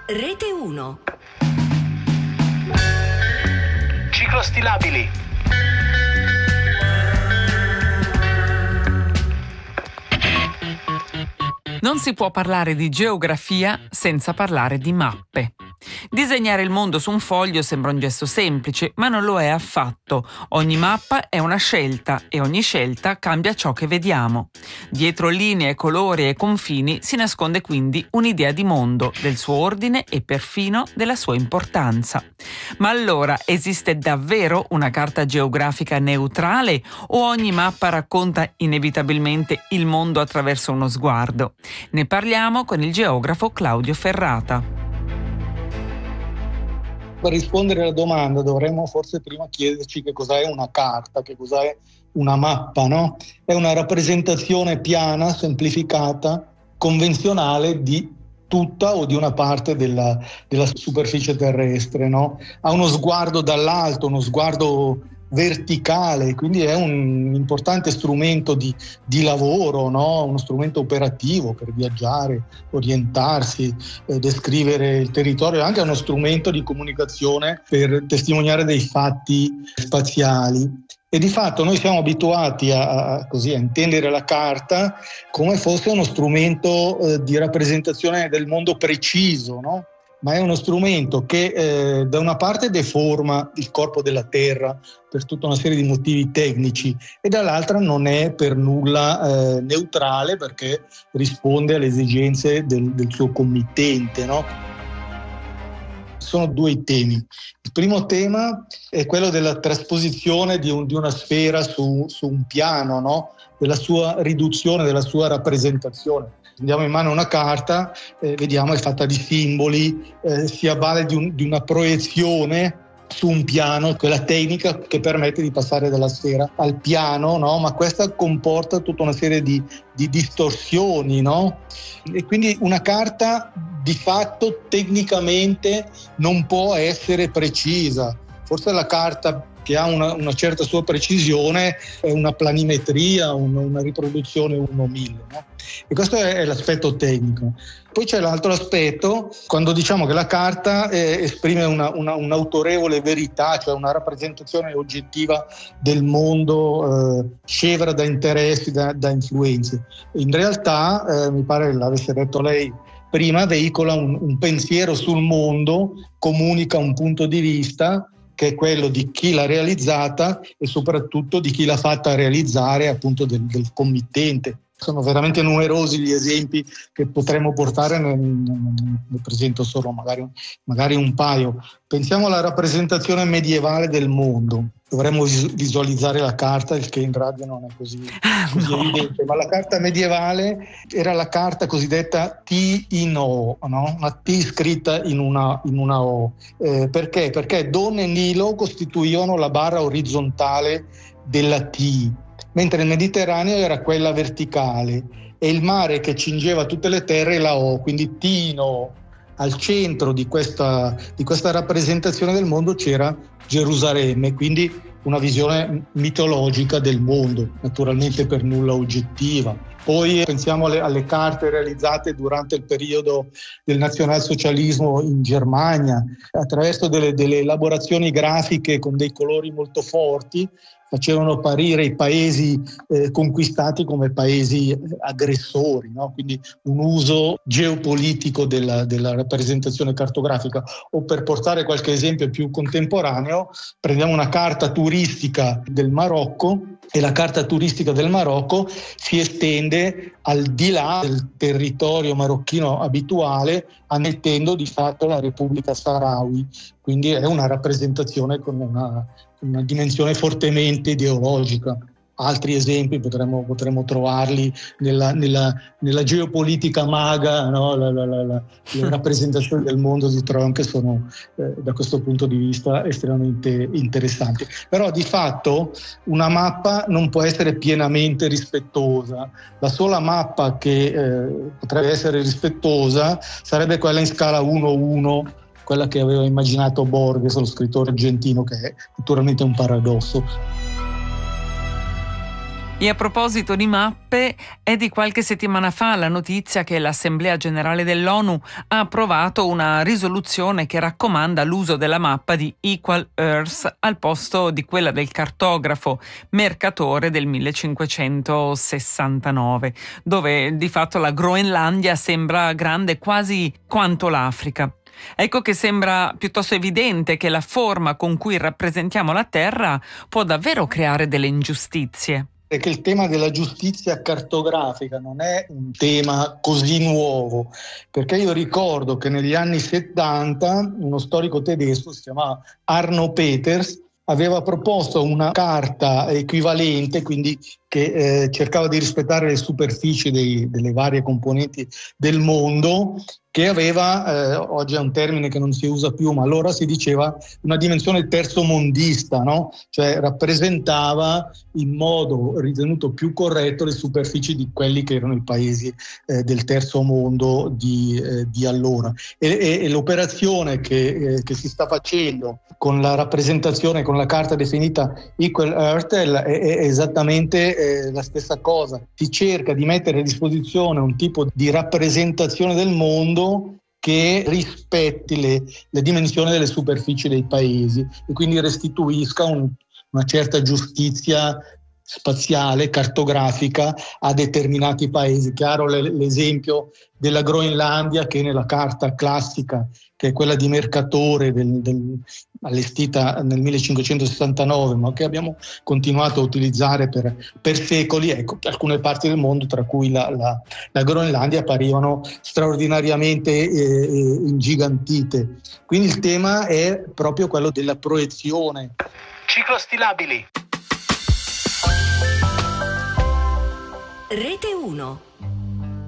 Rete 1. Ciclostilabili. Non si può parlare di geografia senza parlare di mappe. Disegnare il mondo su un foglio sembra un gesto semplice, ma non lo è affatto. Ogni mappa è una scelta e ogni scelta cambia ciò che vediamo. Dietro linee, colori e confini si nasconde quindi un'idea di mondo, del suo ordine e perfino della sua importanza. Ma allora esiste davvero una carta geografica neutrale o ogni mappa racconta inevitabilmente il mondo attraverso uno sguardo? Ne parliamo con il geografo Claudio Ferrata. Per rispondere alla domanda dovremmo forse prima chiederci che cos'è una carta, che cos'è una mappa, no? È una rappresentazione piana, semplificata, convenzionale di tutta o di una parte della superficie terrestre, no? Ha uno sguardo dall'alto, uno sguardo verticale, quindi è un importante strumento di lavoro, no? Uno strumento operativo per viaggiare, orientarsi, descrivere il territorio, è anche uno strumento di comunicazione per testimoniare dei fatti spaziali. E di fatto noi siamo abituati a intendere la carta come fosse uno strumento di rappresentazione del mondo preciso, no? Ma è uno strumento che da una parte deforma il corpo della Terra per tutta una serie di motivi tecnici e dall'altra non è per nulla neutrale, perché risponde alle esigenze del suo committente, no? Sono due i temi. Il primo tema è quello della trasposizione di una sfera su un piano, no? Della sua riduzione, della sua rappresentazione. Prendiamo in mano una carta, vediamo è fatta di simboli, si avvale di una proiezione su un piano, quella tecnica che permette di passare dalla sfera al piano, no? Ma questa comporta tutta una serie di distorsioni, no? E quindi una carta di fatto tecnicamente non può essere precisa. Forse la carta che ha una certa sua precisione è una planimetria, una riproduzione 1:1000, no? E questo è l'aspetto tecnico. Poi c'è l'altro aspetto, quando diciamo che la carta esprime un'autorevole verità, cioè una rappresentazione oggettiva del mondo, scevra da interessi, da influenze. In realtà, mi pare l'avesse detto lei prima, veicola un pensiero sul mondo, comunica un punto di vista che è quello di chi l'ha realizzata e soprattutto di chi l'ha fatta realizzare, appunto del committente. Sono veramente numerosi gli esempi che potremmo portare, ne presento solo magari un paio. Pensiamo alla rappresentazione medievale del mondo. Dovremmo visualizzare la carta, il che in radio non è così evidente, ma la carta medievale era la carta cosiddetta T in O, no? Una T scritta in una O. Perché? Perché Don e Nilo costituivano la barra orizzontale della T, mentre il Mediterraneo era quella verticale e il mare che cingeva tutte le terre la O, quindi T in O. Al centro di questa rappresentazione del mondo c'era Gerusalemme, quindi una visione mitologica del mondo, naturalmente per nulla oggettiva. Poi pensiamo alle carte realizzate durante il periodo del nazionalsocialismo in Germania, attraverso delle elaborazioni grafiche con dei colori molto forti, facevano apparire i paesi conquistati come paesi aggressori, no? Quindi un uso geopolitico della rappresentazione cartografica. O per portare qualche esempio più contemporaneo, prendiamo una carta turistica del Marocco e la carta turistica del Marocco si estende al di là del territorio marocchino abituale, annettendo di fatto la Repubblica Sahrawi. Quindi è una rappresentazione con una dimensione fortemente ideologica. Altri esempi potremmo trovarli nella geopolitica maga, no? Le rappresentazioni del si trovano che sono da questo punto di vista estremamente interessanti. Però di fatto una mappa non può essere pienamente rispettosa. La sola mappa che potrebbe essere rispettosa sarebbe quella in scala 1:1, quella che aveva immaginato Borges, lo scrittore argentino, che è naturalmente un paradosso. E a proposito di mappe, è di qualche settimana fa la notizia che l'Assemblea Generale dell'ONU ha approvato una risoluzione che raccomanda l'uso della mappa di Equal Earth al posto di quella del cartografo Mercatore del 1569, dove di fatto la Groenlandia sembra grande quasi quanto l'Africa. Ecco che sembra piuttosto evidente che la forma con cui rappresentiamo la Terra può davvero creare delle ingiustizie. Perché il tema della giustizia cartografica non è un tema così nuovo, perché io ricordo che negli anni 70 uno storico tedesco, si chiamava Arno Peters, aveva proposto una carta equivalente, quindi che cercava di rispettare le superfici delle varie componenti del mondo, che aveva, oggi è un termine che non si usa più, ma allora si diceva una dimensione terzomondista, no? Cioè rappresentava in modo ritenuto più corretto le superfici di quelli che erano i paesi del terzo mondo di allora. E l'operazione che si sta facendo con la rappresentazione, con la carta definita Equal Earth è esattamente la stessa cosa. Si cerca di mettere a disposizione un tipo di rappresentazione del mondo che rispetti le dimensioni delle superfici dei paesi e quindi restituisca una certa giustizia spaziale, cartografica a determinati paesi. Chiaro l'esempio della Groenlandia, che nella carta classica, che è quella di Mercatore allestita nel 1569, ma che abbiamo continuato a utilizzare per secoli. Ecco, alcune parti del mondo, tra cui la Groenlandia, apparivano straordinariamente ingigantite. Quindi il tema è proprio quello della proiezione. Ciclostilabili. Rete 1.